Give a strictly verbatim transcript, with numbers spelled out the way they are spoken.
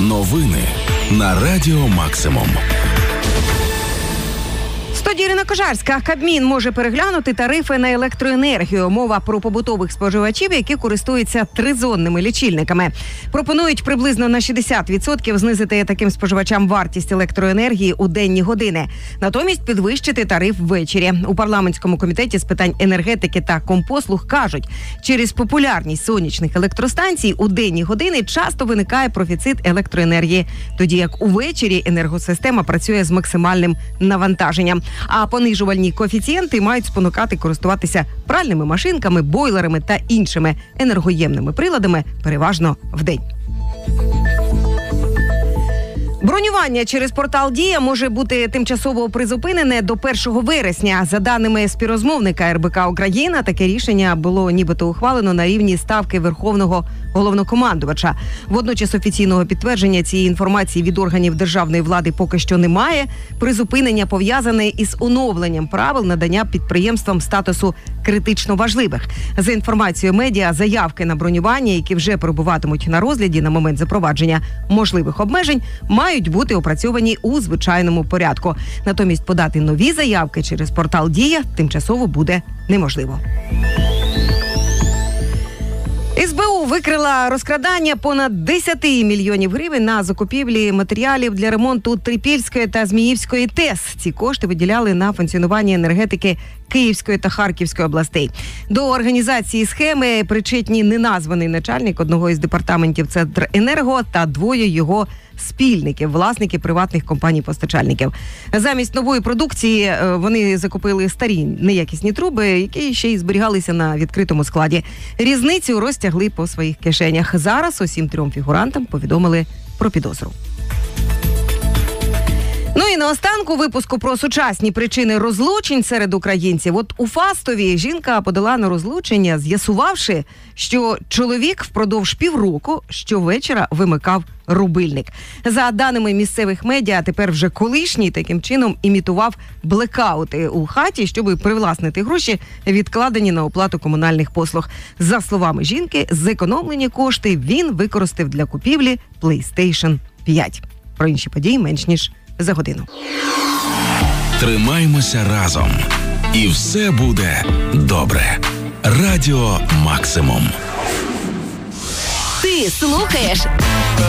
Новини на Радіо Максимум. Студія Ірина Кожарська. Кабмін може переглянути тарифи на електроенергію. Мова про побутових споживачів, які користуються тризонними лічильниками. Пропонують приблизно на шістдесят відсотків знизити таким споживачам вартість електроенергії у денні години. Натомість підвищити тариф ввечері. У парламентському комітеті з питань енергетики та компослуг кажуть, через популярність сонячних електростанцій у денні години часто виникає профіцит електроенергії, тоді як увечері енергосистема працює з максимальним навантаженням. А понижувальні коефіцієнти мають спонукати користуватися пральними машинками, бойлерами та іншими енергоємними приладами переважно вдень. Бронювання через портал «Дія» може бути тимчасово призупинене до першого вересня. За даними співрозмовника ер бе ка Україна, таке рішення було нібито ухвалено на рівні ставки Верховного головнокомандувача. Водночас офіційного підтвердження цієї інформації від органів державної влади поки що немає. Призупинення пов'язане із оновленням правил надання підприємствам статусу критично важливих. За інформацією медіа, заявки на бронювання, які вже перебуватимуть на розгляді на момент запровадження можливих обмежень, мають бути опрацьовані у звичайному порядку. Натомість подати нові заявки через портал «Дія» тимчасово буде неможливо. ес бе у викрила розкрадання понад десять мільйонів гривень на закупівлі матеріалів для ремонту Трипільської та Зміївської ТЕС. Ці кошти виділяли на функціонування енергетики Київської та Харківської областей. До організації схеми причетні неназваний начальник одного із департаментів Центренерго та двоє його спільників, власники приватних компаній-постачальників. Замість нової продукції вони закупили старі неякісні труби, які ще й зберігалися на відкритому складі. Різницю розтягли по своїх кишенях. Зараз усім трьом фігурантам повідомили про підозру. Ну і наостанку випуску про сучасні причини розлучень серед українців. От у Фастові жінка подала на розлучення, з'ясувавши, що чоловік впродовж півроку щовечора вимикав рубильник. За даними місцевих медіа, тепер вже колишній таким чином імітував блекаути у хаті, щоб привласнити гроші, відкладені на оплату комунальних послуг. За словами жінки, зекономлені кошти він використав для купівлі плейстейшн п'ять. Про інші події менш ніж за годину. Тримаймося разом. І все буде добре. Радіо Максимум. Ти слухаєш